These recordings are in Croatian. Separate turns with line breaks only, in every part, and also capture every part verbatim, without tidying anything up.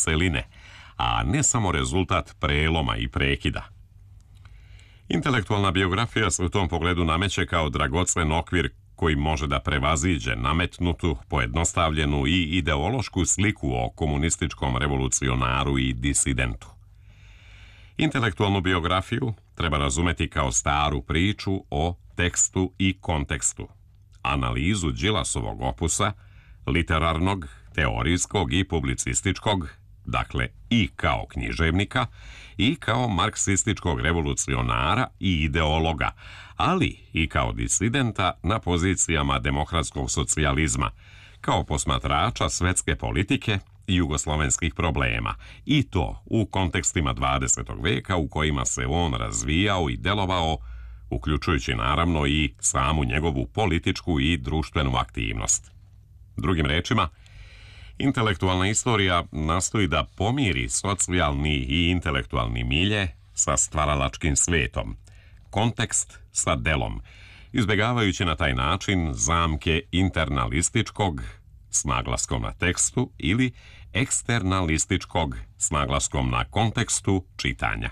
celine, a ne samo rezultat preloma i prekida. Intelektualna biografija se u tom pogledu nameće kao dragocen okvir koji može da prevaziđe nametnutu, pojednostavljenu i ideološku sliku o komunističkom revolucionaru i disidentu. Intelektualnu biografiju treba razumeti kao staru priču o tekstu i kontekstu, analizu Đilasovog opusa, literarnog, teorijskog i publicističkog, dakle i kao književnika, i kao marksističkog revolucionara i ideologa, ali i kao disidenta na pozicijama demokratskog socijalizma, kao posmatrača svetske politike i jugoslovenskih problema, i to u kontekstima dvadesetog veka u kojima se on razvijao i delovao, uključujući naravno i samu njegovu političku i društvenu aktivnost. Drugim rečima, intelektualna istorija nastoji da pomiri socijalni i intelektualni milje sa stvaralačkim svetom, kontekst sa delom, izbjegavajući na taj način zamke internalističkog s naglaskom na tekstu ili eksternalističkog s naglaskom na kontekstu čitanja.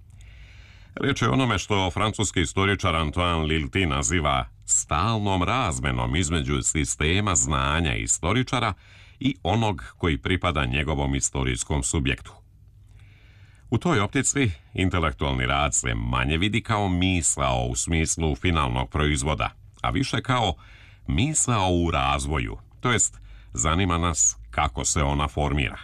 Reč je onome što francuski istoričar Antoine Lilti naziva stalnom razmenom između sistema znanja istoričara i onog koji pripada njegovom istorijskom subjektu. U toj optici intelektualni rad se manje vidi kao misao u smislu finalnog proizvoda, a više kao misao u razvoju, to jest zanima nas kako se ona formira.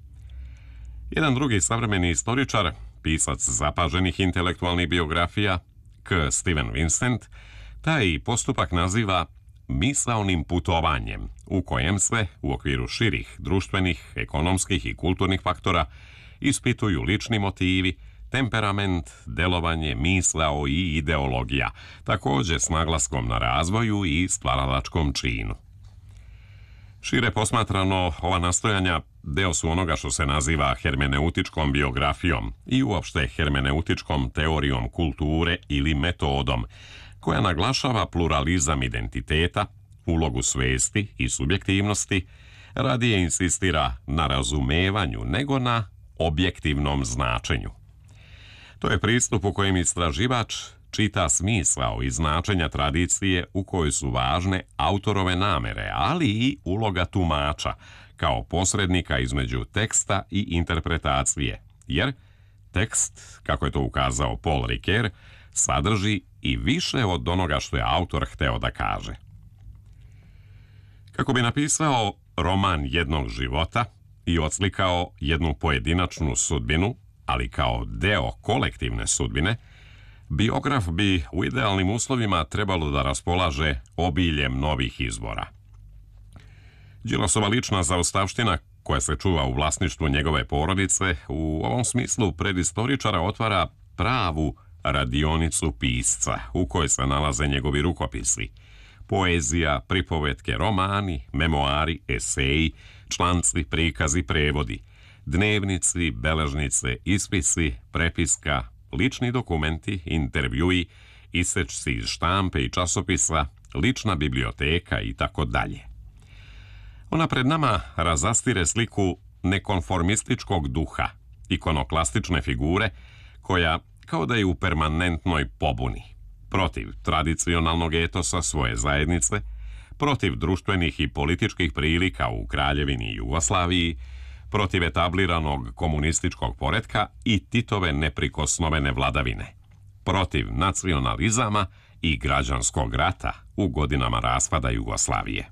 Jedan drugi savremeni istoričar, pisac zapaženih intelektualnih biografija, K. Steven Vincent, taj postupak naziva misaonim putovanjem, u kojem se, u okviru širih društvenih, ekonomskih i kulturnih faktora, ispituju lični motivi, temperament, delovanje, mislao i ideologija, također s naglaskom na razvoju i stvaralačkom činu. Šire posmatrano, ova nastojanja deo su onoga što se naziva hermeneutičkom biografijom i uopšte hermeneutičkom teorijom kulture ili metodom, koja naglašava pluralizam identiteta, ulogu svesti i subjektivnosti, radije insistira na razumevanju nego na objektivnom značenju. To je pristup u kojem istraživač čita smisao i značenja tradicije u kojoj su važne autorove namere, ali i uloga tumača kao posrednika između teksta i interpretacije, jer tekst, kako je to ukazao Paul Ricoeur, sadrži i više od onoga što je autor hteo da kaže. Kako bi napisao roman jednog života i odslikao jednu pojedinačnu sudbinu, ali kao deo kolektivne sudbine, biograf bi u idealnim uslovima trebalo da raspolaže obiljem novih izvora. Đilasova lična zaostavština, koja se čuva u vlasništvu njegove porodice, u ovom smislu pred istoričara otvara pravu radionicu pisca, u kojoj se nalaze njegovi rukopisi, poezija, pripovetke, romani, memoari, eseji, članci, prikazi, prevodi, dnevnici, beležnice, ispisi, prepiska, lični dokumenti, intervjui, isečci iz štampe i časopisa, lična biblioteka i tako dalje. Ona pred nama razastire sliku nekonformističkog duha, ikonoklastične figure, koja kao da je u permanentnoj pobuni, protiv tradicionalnog etosa svoje zajednice, protiv društvenih i političkih prilika u Kraljevini i Jugoslaviji, protiv etabliranog komunističkog poretka i Titove neprikosnovene vladavine, protiv nacionalizama i građanskog rata u godinama raspada Jugoslavije.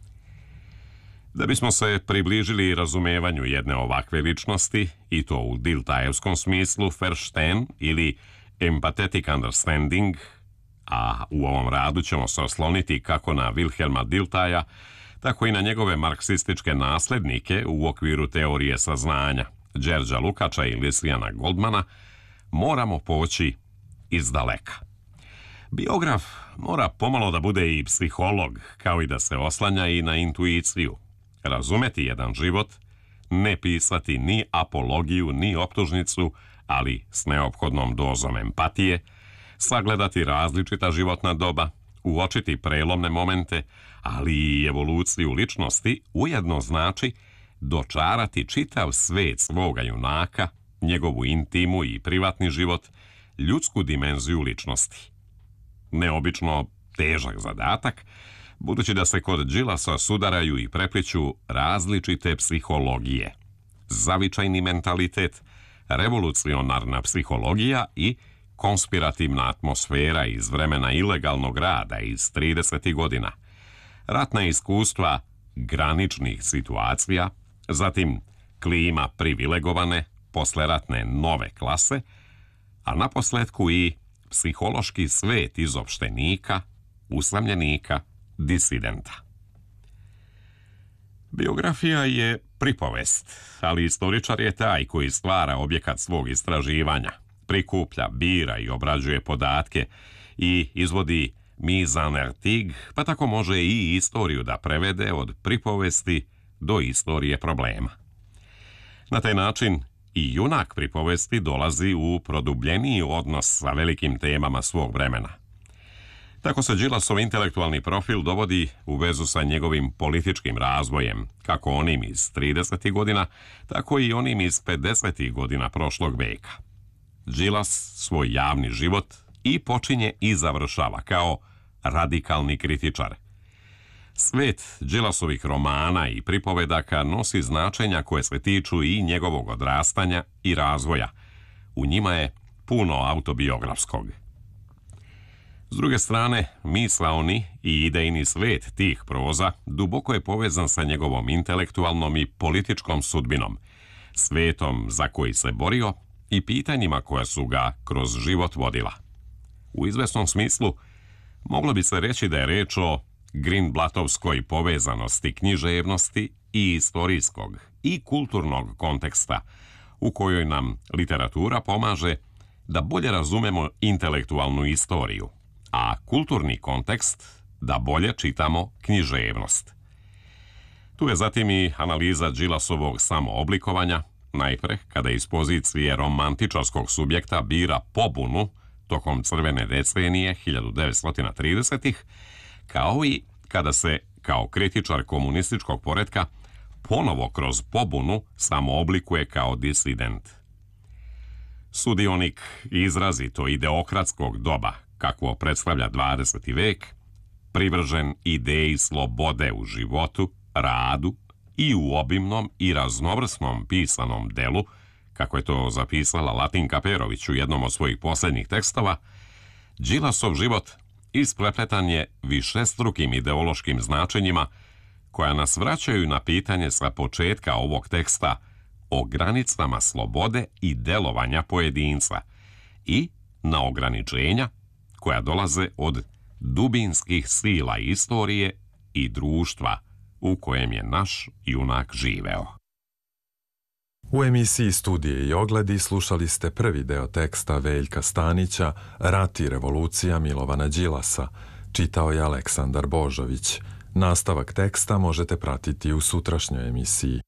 Da bismo se približili razumevanju jedne ovakve ličnosti, i to u Diltajevskom smislu Verstehen ili empathetic understanding, a u ovom radu ćemo se osloniti kako na Wilhelma Diltaja, tako i na njegove marksističke naslednike u okviru teorije saznanja, Đerđa Lukača i Lisijana Goldmana, moramo poći iz daleka. Biograf mora pomalo da bude i psiholog, kao i da se oslanja i na intuiciju, razumeti jedan život, ne pisati ni apologiju, ni optužnicu, ali s neophodnom dozom empatije, sagledati različita životna doba, uočiti prelomne momente, ali i evoluciju ličnosti, ujedno znači dočarati čitav svet svoga junaka, njegovu intimu i privatni život, ljudsku dimenziju ličnosti. Neobično težak zadatak, budući da se kod Gillasa sudaraju i prepliću različite psihologije, zavičajni mentalitet, revolucionarna psihologija i konspirativna atmosfera iz vremena ilegalnog rada iz tridesetih godina, ratna iskustva graničnih situacija, zatim klima privilegovane, posleratne nove klase, a naposletku i psihološki svet izopštenika, usamljenika, disidenta. Biografija je pripovest, ali istoričar je taj koji stvara objekat svog istraživanja, prikuplja, bira i obrađuje podatke i izvodi mizan ertig, pa tako može i istoriju da prevede od pripovesti do istorije problema. Na taj način i junak pripovesti dolazi u produbljeniji odnos sa velikim temama svog vremena. Tako se Gillasov intelektualni profil dovodi u vezu sa njegovim političkim razvojem, kako onim iz tridesetih godina, tako i onim iz pedesetih godina prošlog veka. Gillas svoj javni život i počinje i završava kao radikalni kritičar. Svet Gillasovih romana i pripovedaka nosi značenja koje se tiču i njegovog odrastanja i razvoja. U njima je puno autobiografskog. S druge strane, misaoni i idejni svet tih proza duboko je povezan sa njegovom intelektualnom i političkom sudbinom, svetom za koji se borio i pitanjima koja su ga kroz život vodila. U izvesnom smislu, moglo bi se reći da je reč o Greenblattovskoj povezanosti književnosti i istorijskog i kulturnog konteksta, u kojoj nam literatura pomaže da bolje razumemo intelektualnu istoriju, a kulturni kontekst da bolje čitamo književnost. Tu je zatim i analiza Gillasovog samooblikovanja, najpre kada iz pozicije romantičarskog subjekta bira pobunu tokom crvene decenije hiljadu devetsto tridesetih, kao i kada se, kao kritičar komunističkog poretka, ponovo kroz pobunu samooblikuje kao disident. Sudionik izrazito ideokratskog doba, kakvo predstavlja dvadeseti vek, privržen ideji slobode u životu, radu i u obimnom i raznovrsnom pisanom delu, kako je to zapisala Latinka Perović u jednom od svojih posljednjih tekstova, Gillasov život isprepletan je višestrukim ideološkim značenjima koja nas vraćaju na pitanje sa početka ovog teksta o granicama slobode i delovanja pojedinca i na ograničenja koja dolaze od dubinskih sila istorije i društva u kojem je naš junak živeo.
U emisiji Studije i ogledi slušali ste prvi deo teksta Veljka Stanića Rat i revolucija Milovana Đilasa, čitao je Aleksandar Božović. Nastavak teksta možete pratiti u sutrašnjoj emisiji.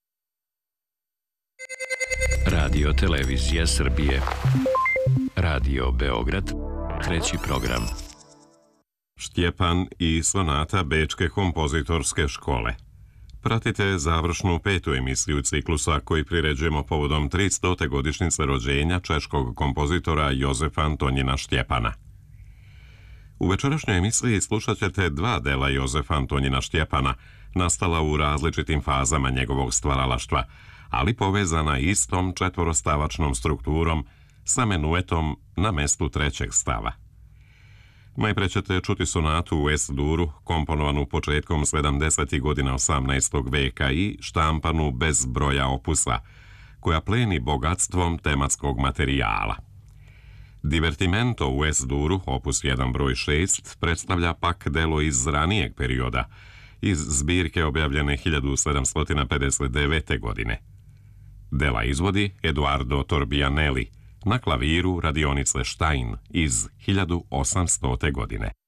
Radio Televizija Srbije. Radio Beograd, treći program.
Štjepan i sonata Bečke kompozitorske škole. Pratite završnu petu emisiju ciklusa koji priređujemo povodom tristote godišnjice rođenja češkog kompozitora Jozefa Antonjina Štjepana. U večerašnjoj emisiji slušat ćete dva dela Jozefa Antonjina Štjepana, nastala u različitim fazama njegovog stvaralaštva, ali povezana istom četvorostavačnom strukturom sa menuetom na mestu trećeg stava. Najpre ćete čuti sonatu u Es-duru, komponovanu početkom sedamdesetih godina osamnaestog veka i štampanu bez broja opusa, koja pleni bogatstvom tematskog materijala. Divertimento u Es-duru, opus jedan broj šest, predstavlja pak delo iz ranijeg perioda, iz zbirke objavljene hiljadu sedamsto pedeset devete. godine. Dela izvodi Eduardo Torbianelli, na klaviru radionice Stein iz hiljadu osamstote. godine.